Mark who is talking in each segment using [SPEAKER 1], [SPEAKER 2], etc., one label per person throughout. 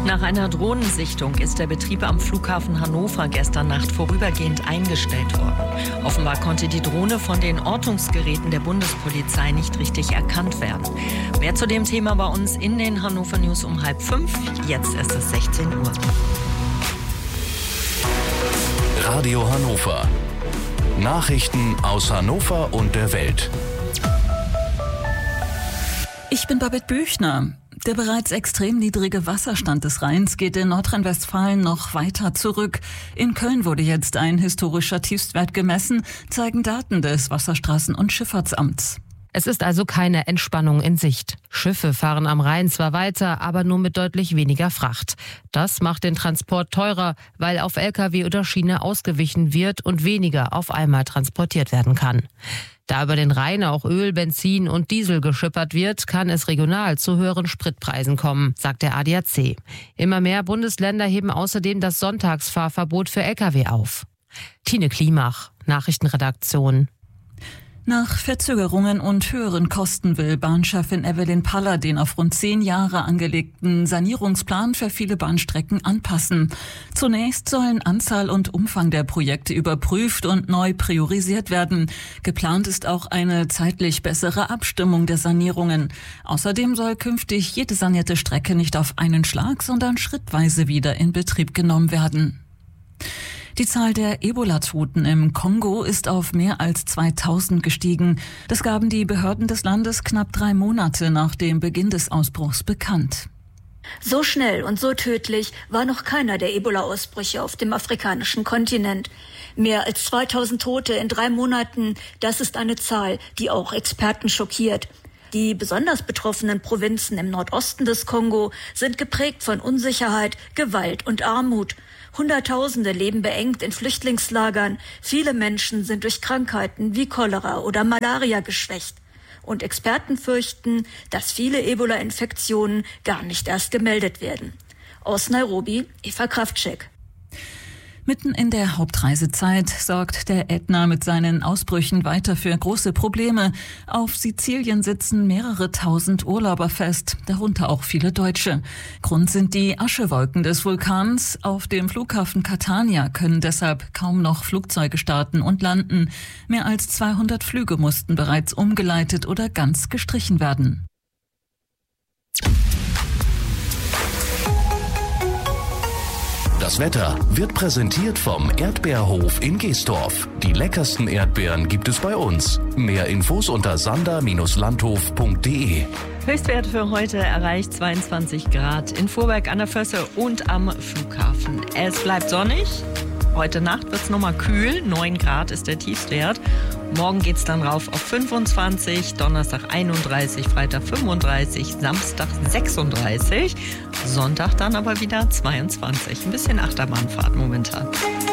[SPEAKER 1] Nach einer Drohnensichtung ist der Betrieb am Flughafen Hannover gestern Nacht vorübergehend eingestellt worden. Offenbar konnte die Drohne von den Ortungsgeräten der Bundespolizei nicht richtig erkannt werden. Mehr zu dem Thema bei uns in den Hannover News um 4:30. Jetzt ist es 16 Uhr.
[SPEAKER 2] Radio Hannover. Nachrichten aus Hannover und der Welt.
[SPEAKER 3] Ich bin Babette Büchner. Der bereits extrem niedrige Wasserstand des Rheins geht in Nordrhein-Westfalen noch weiter zurück. In Köln wurde jetzt ein historischer Tiefstwert gemessen, zeigen Daten des Wasserstraßen- und Schifffahrtsamts.
[SPEAKER 4] Es ist also keine Entspannung in Sicht. Schiffe fahren am Rhein zwar weiter, aber nur mit deutlich weniger Fracht. Das macht den Transport teurer, weil auf Lkw oder Schiene ausgewichen wird und weniger auf einmal transportiert werden kann. Da über den Rhein auch Öl, Benzin und Diesel geschippert wird, kann es regional zu höheren Spritpreisen kommen, sagt der ADAC. Immer mehr Bundesländer heben außerdem das Sonntagsfahrverbot für Lkw auf. Tine Klimach, Nachrichtenredaktion.
[SPEAKER 3] Nach Verzögerungen und höheren Kosten will Bahnchefin Evelyn Paller den auf rund 10 Jahre angelegten Sanierungsplan für viele Bahnstrecken anpassen. Zunächst sollen Anzahl und Umfang der Projekte überprüft und neu priorisiert werden. Geplant ist auch eine zeitlich bessere Abstimmung der Sanierungen. Außerdem soll künftig jede sanierte Strecke nicht auf einen Schlag, sondern schrittweise wieder in Betrieb genommen werden. Die Zahl der Ebola-Toten im Kongo ist auf mehr als 2000 gestiegen. Das gaben die Behörden des Landes knapp 3 Monate nach dem Beginn des Ausbruchs bekannt.
[SPEAKER 5] So schnell und so tödlich war noch keiner der Ebola-Ausbrüche auf dem afrikanischen Kontinent. Mehr als 2000 Tote in 3 Monaten, das ist eine Zahl, die auch Experten schockiert. Die besonders betroffenen Provinzen im Nordosten des Kongo sind geprägt von Unsicherheit, Gewalt und Armut. Hunderttausende leben beengt in Flüchtlingslagern. Viele Menschen sind durch Krankheiten wie Cholera oder Malaria geschwächt. Und Experten fürchten, dass viele Ebola-Infektionen gar nicht erst gemeldet werden. Aus Nairobi, Eva Kraftschek.
[SPEAKER 3] Mitten in der Hauptreisezeit sorgt der Ätna mit seinen Ausbrüchen weiter für große Probleme. Auf Sizilien sitzen mehrere tausend Urlauber fest, darunter auch viele Deutsche. Grund sind die Aschewolken des Vulkans. Auf dem Flughafen Catania können deshalb kaum noch Flugzeuge starten und landen. Mehr als 200 Flüge mussten bereits umgeleitet oder ganz gestrichen werden.
[SPEAKER 2] Das Wetter wird präsentiert vom Erdbeerhof in Geestorf. Die leckersten Erdbeeren gibt es bei uns. Mehr Infos unter sander-landhof.de.
[SPEAKER 1] Höchstwert für heute erreicht 22 Grad in Vorberg an der Fösse und am Flughafen. Es bleibt sonnig. Heute Nacht wird es nochmal kühl. 9 Grad ist der Tiefstwert. Morgen geht es dann rauf auf 25, Donnerstag 31, Freitag 35, Samstag 36, Sonntag dann aber wieder 22. Ein bisschen Achterbahnfahrt momentan.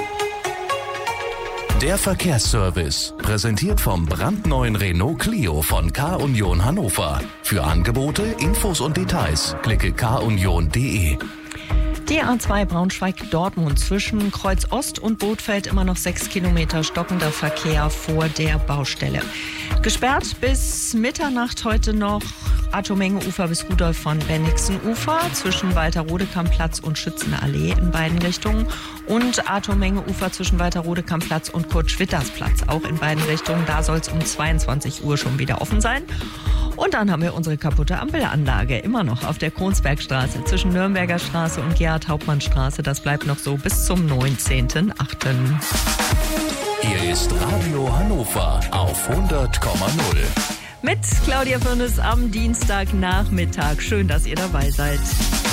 [SPEAKER 2] Der Verkehrsservice, präsentiert vom brandneuen Renault Clio von K-Union Hannover. Für Angebote, Infos und Details klicke kunion.de.
[SPEAKER 1] Die A2 Braunschweig-Dortmund zwischen Kreuz Ost und Bothfeld immer noch 6 Kilometer stockender Verkehr vor der Baustelle. Gesperrt bis Mitternacht heute noch Arthur-Menge-Ufer bis Rudolf von Bennigsen-Ufer zwischen Walter-Rodekam-Platz und Schützenallee in beiden Richtungen und Arthur-Menge-Ufer zwischen Walter-Rodekam-Platz und Kurt-Schwitters-Platz auch in beiden Richtungen. Da soll es um 22 Uhr schon wieder offen sein. Und dann haben wir unsere kaputte Ampelanlage immer noch auf der Kronsbergstraße zwischen Nürnberger Straße und Gerhard-Hauptmann-Straße. Das bleibt noch so bis zum 19.8.
[SPEAKER 2] Hier ist Radio Hannover auf 100,0.
[SPEAKER 1] Mit Claudia Firnes am Dienstagnachmittag. Schön, dass ihr dabei seid.